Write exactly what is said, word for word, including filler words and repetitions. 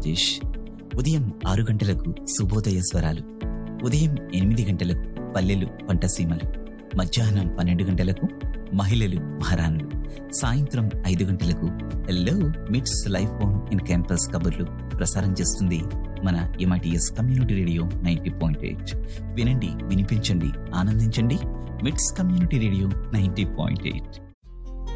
రాజేష్. ఉదయం ఆరు గంటలకు శుభోదయ స్వరాలు, ఉదయం ఎనిమిది గంటలకు పల్లెలు పంటసీమలు, మధ్యాహ్నం పన్నెండు గంటలకు మహిళలు మహారాణులు, సాయంత్రం ఐదు గంటలకు హెల్లో మిట్స్ లైఫ్ ఆన్ ఇన్ క్యాంపస్ కబుర్లు ప్రసారం చేస్తుంది మన MITS community radio ninety point eight. వినండి, వినిపించండి, ఆనందించండి. మిట్స్ community radio ninety point eight.